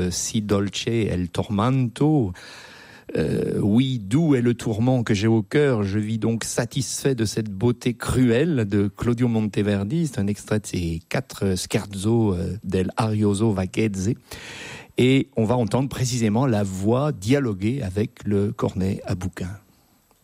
Si dolce è il tormento. Oui, doux est le tourment que j'ai au cœur. Je vis donc satisfait de cette beauté cruelle de Claudio Monteverdi. C'est un extrait de ses 4 scherzo del Arioso Vaghezze. Et on va entendre précisément la voix dialoguer avec le cornet à bouquin.